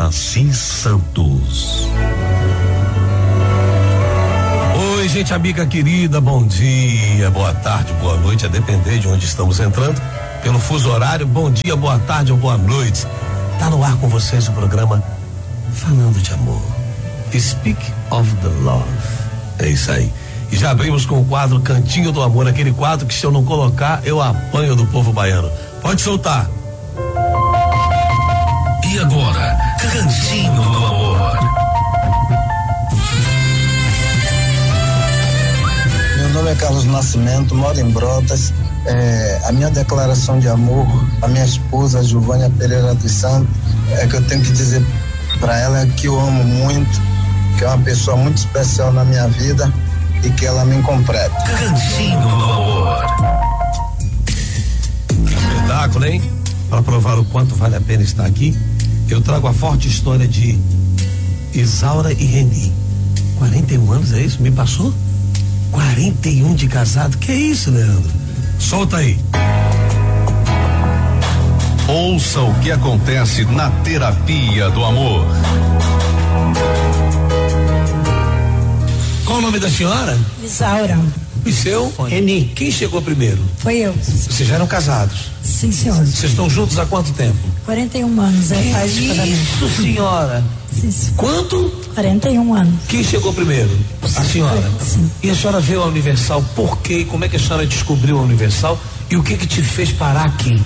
Assis Santos. Oi, gente amiga querida, bom dia, boa tarde, boa noite, a depender de onde estamos entrando, pelo fuso horário, bom dia, boa tarde ou boa noite. Tá no ar com vocês o programa Falando de Amor. Speak of the Love. É isso aí. E já abrimos com o quadro Cantinho do Amor, aquele quadro que se eu não colocar, eu apanho do povo baiano. Pode soltar. E agora, Cantinho do Amor. Meu nome é Carlos Nascimento, moro em Brotas. A minha declaração de amor à minha esposa, Giovânia Pereira dos Santos, é que eu tenho que dizer para ela que eu amo muito, que é uma pessoa muito especial na minha vida e que ela me completa. Cantinho do Amor. Espetáculo, hein? Para provar o quanto vale a pena estar aqui, eu trago a forte história de Isaura e Reni. 41 anos, é isso? Me passou? 41 de casado, que é isso, Leandro? Solta aí. Ouça o que acontece na terapia do amor. Qual o nome da senhora? Isaura. E seu? Reni. Quem chegou primeiro? Foi eu. Vocês já eram casados? Sim, senhor. Vocês estão juntos há quanto tempo? 41 anos, faz de casamento. Isso, senhora. Sim, senhor. Quanto? 41 anos. Quem chegou primeiro? A senhora? Sim. E a senhora veio ao Universal, por quê? Como é que a senhora descobriu a Universal? E o que te fez parar aqui?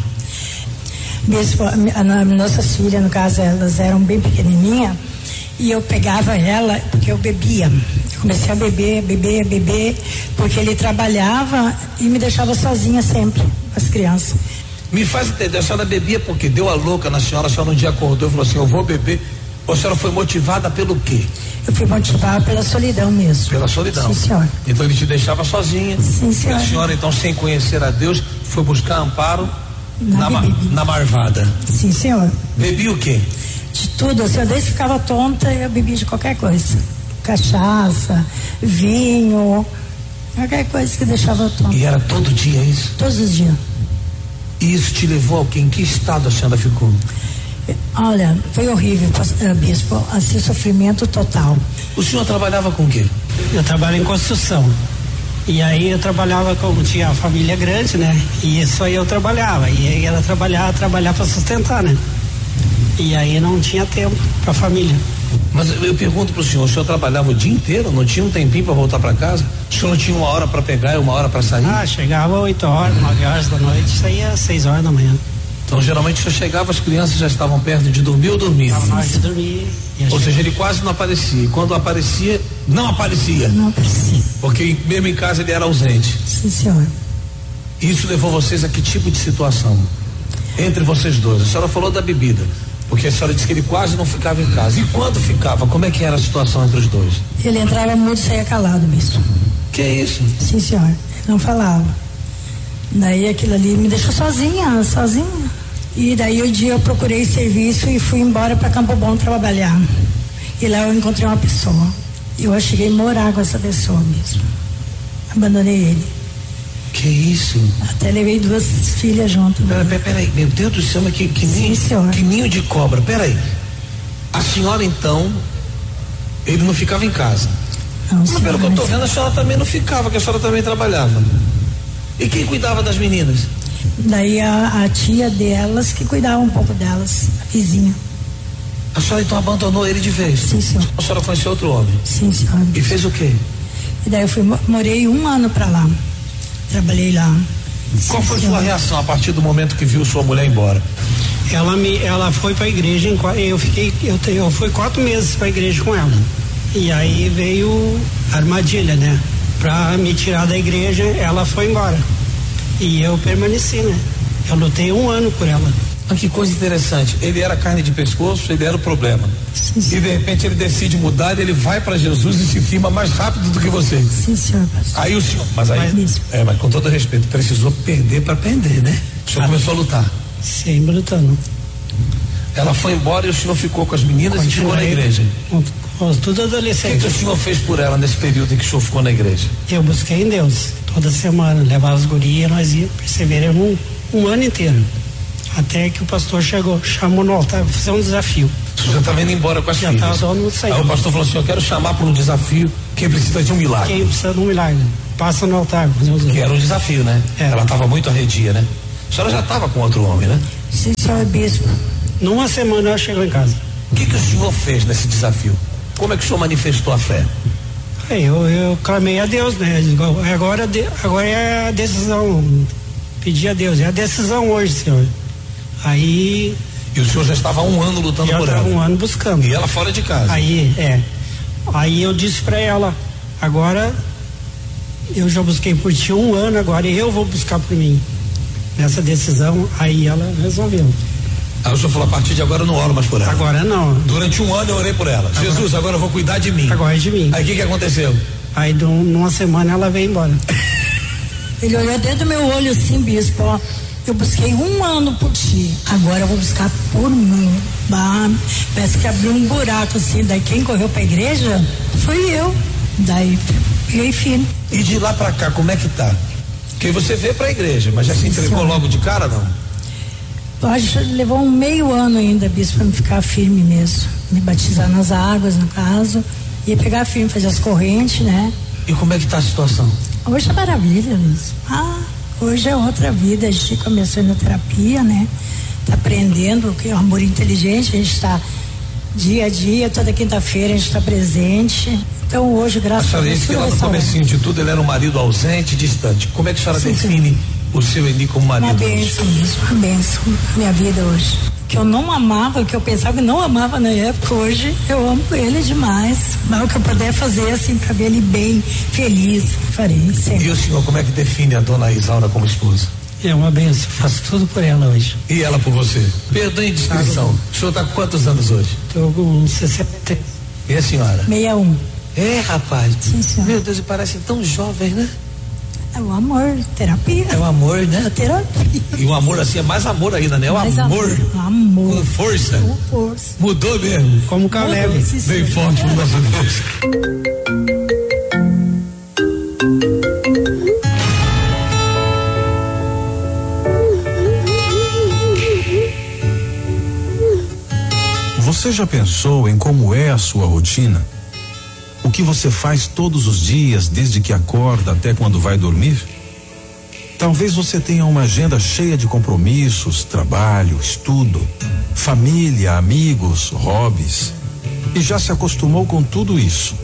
Bispo, nossas filhas, no caso, elas eram bem pequenininhas, e eu pegava ela, porque eu bebia. Eu comecei a beber, porque ele trabalhava e me deixava sozinha sempre, com as crianças. Me faz entender, a senhora bebia porque deu a louca na senhora, a senhora um dia acordou e falou assim, eu vou beber. Ou a senhora foi motivada pelo quê? Eu fui motivada pela solidão mesmo. Pela solidão. Sim, senhor. Então ele te deixava sozinha. Sim, senhor. E a senhora, então, sem conhecer a Deus, foi buscar amparo na marvada. Sim, senhor. Bebia o quê? De tudo, assim, eu desde que ficava tonta, eu bebia de qualquer coisa. Cachaça, vinho, qualquer coisa que deixava tonta. E era todo dia isso? Todos os dias. E isso te levou ao quê? Em que estado a senhora ficou? Olha, foi horrível, bispo, assim, sofrimento total. O senhor trabalhava com o quê? Eu trabalho em construção. E aí eu trabalhava tinha a família grande, né? E isso aí eu trabalhava. E aí ela trabalhar para sustentar, né? E aí não tinha tempo para a família. Mas eu pergunto pro senhor, o senhor trabalhava o dia inteiro? Não tinha um tempinho para voltar para casa? O senhor não tinha uma hora para pegar e uma hora para sair? Chegava 8 horas, 9 horas da noite, saía às 6 horas da manhã. Então geralmente o senhor chegava, as crianças já estavam perto de dormir ou dormiam? Estava na hora de dormir. Ou seja, ele quase não aparecia. E quando aparecia, não aparecia. Não aparecia. Porque mesmo em casa ele era ausente. Sim, senhor. Isso levou vocês a que tipo de situação? Entre vocês dois. A senhora falou da bebida. Porque a senhora disse que ele quase não ficava em casa. E quando ficava, como é que era a situação entre os dois? Ele entrava muito e saía calado, bispo. Que é isso? Sim, senhor. Ele não falava. Daí aquilo ali me deixou sozinha. E daí um dia eu procurei serviço e fui embora para Campo Bom trabalhar. E lá eu encontrei uma pessoa. E eu cheguei a morar com essa pessoa mesmo. Abandonei ele. Que isso? Até levei 2 filhas junto. Peraí, meu Deus do céu, mas que ninho de cobra. Peraí. A senhora então, ele não ficava em casa? Não, mas pelo que eu tô vendo, a senhora também não ficava, que a senhora também trabalhava. E quem cuidava das meninas? Daí a tia delas que cuidava um pouco delas, a vizinha. A senhora então abandonou ele de vez? Sim, senhor. A senhora conheceu outro homem? Sim, senhor. E fez o quê? E daí eu morei 1 ano pra lá. Trabalhei lá. Qual foi sua reação a partir do momento que viu sua mulher embora? Ela foi pra igreja, eu fui 4 meses pra igreja com ela. E aí veio a armadilha, né? Pra me tirar da igreja, ela foi embora. E eu permaneci, né? Eu lutei 1 ano por ela. Ah, que coisa interessante. Ele era carne de pescoço, ele era o problema. Sim, sim. E de repente ele decide mudar, ele vai para Jesus e se firma mais rápido do que você. Sim, senhor. Aí o senhor, mas com todo respeito, precisou perder para aprender, né? O senhor começou a lutar. Sempre lutando. Ela foi embora e o senhor ficou com as meninas e ficou na igreja. Tudo adolescente. O que o senhor fez por ela nesse período em que o senhor ficou na igreja? Eu busquei em Deus toda semana, levava as gurias, nós ia perseveramos um ano inteiro. Até que o pastor chamou no altar para fazer um desafio. O Você já estava indo embora com as filhas. Já estava todo mundo saindo. Aí o pastor falou assim, eu quero chamar para um desafio quem precisa de um milagre. Quem precisa de um milagre, passa no altar. Que era um desafio, né? É. Ela estava muito arredia, né? A senhora já estava com outro homem, né? Sim, senhor bispo. Numa semana ela chegou em casa. O que o senhor fez nesse desafio? Como é que o senhor manifestou a fé? Eu clamei a Deus, né? Agora é a decisão. Pedi a Deus, é a decisão hoje, Senhor. Aí. E o senhor já estava há um ano lutando por ela? Já estava um ano buscando. E ela fora de casa? Aí eu disse pra ela, agora eu já busquei por ti 1 ano, agora eu vou buscar por mim. Nessa decisão, aí ela resolveu. Aí o senhor falou, a partir de agora eu não oro mais por ela. Agora não. Durante 1 ano eu orei por ela. Jesus, agora eu vou cuidar de mim. Agora é de mim. Aí o que aconteceu? Aí numa semana ela veio embora. Ele olhou dentro do meu olho assim, bispo, ó. Eu busquei 1 ano por ti, agora eu vou buscar por mim. Parece que abriu um buraco assim, daí quem correu pra igreja foi eu. Daí, eu e filho. E de lá pra cá, como é que tá? Porque você veio pra igreja, mas já se entregou logo de cara, não? Acho que levou meio ano ainda, bispo, pra me ficar firme mesmo. Me batizar nas águas, no caso. Ia pegar firme, fazer as correntes, né? E como é que tá a situação? Hoje é maravilha, bispo. Hoje é outra vida. A gente começou na terapia, né? Tá aprendendo o que é o amor inteligente. A gente tá dia a dia, toda quinta-feira a gente tá presente. Então hoje, graças a Deus. A senhora disse que lá no comecinho de tudo ele era um marido ausente, distante. Como é que a senhora define o seu Eni como marido? Uma bênção mesmo, uma bênção. Minha vida hoje. Que eu não amava, que eu pensava que não amava na época, hoje eu amo ele demais. Mas o que eu puder fazer assim pra ver ele bem, feliz, farei sempre. E o senhor, como é que define a dona Isaura como esposa? É uma bênção, faço tudo por ela hoje. E ela por você? Perdoe a indiscrição. O senhor tá com quantos anos hoje? Tô com 60. E a senhora? 61. É, rapaz. Sim, senhor. Meu Deus, e parecem tão jovens, né? É o amor, terapia. É o amor, né? É a terapia. E o amor assim é mais amor ainda, né? O mais amor. Amor. Com força. Com força. Mudou mesmo. Como Caleb. Bem forte pro nosso Deus. Você já pensou em como é a sua rotina? O que você faz todos os dias, desde que acorda até quando vai dormir? Talvez você tenha uma agenda cheia de compromissos, trabalho, estudo, família, amigos, hobbies, e já se acostumou com tudo isso.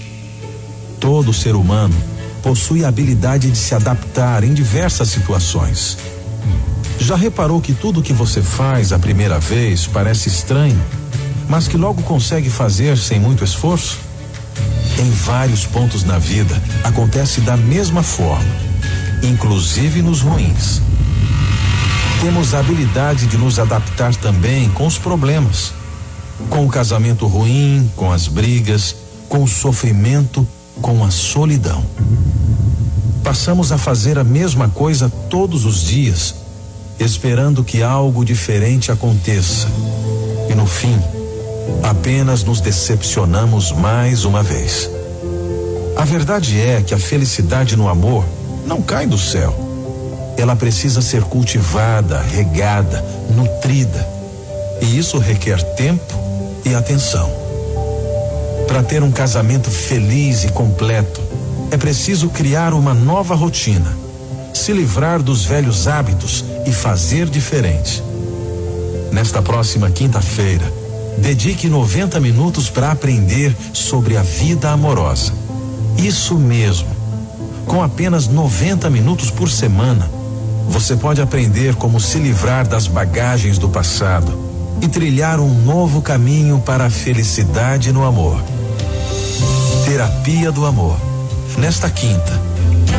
Todo ser humano possui a habilidade de se adaptar em diversas situações. Já reparou que tudo que você faz a primeira vez parece estranho, mas que logo consegue fazer sem muito esforço? Em vários pontos na vida acontece da mesma forma, inclusive nos ruins. Temos a habilidade de nos adaptar também com os problemas, com o casamento ruim, com as brigas, com o sofrimento, com a solidão. Passamos a fazer a mesma coisa todos os dias, esperando que algo diferente aconteça, e no fim apenas nos decepcionamos mais uma vez. A verdade é que a felicidade no amor não cai do céu. Ela precisa ser cultivada, regada, nutrida. E isso requer tempo e atenção. Para ter um casamento feliz e completo, é preciso criar uma nova rotina, se livrar dos velhos hábitos e fazer diferente. Nesta próxima quinta-feira, dedique 90 minutos para aprender sobre a vida amorosa. Isso mesmo. Com apenas 90 minutos por semana, você pode aprender como se livrar das bagagens do passado e trilhar um novo caminho para a felicidade no amor. Terapia do Amor. Nesta quinta,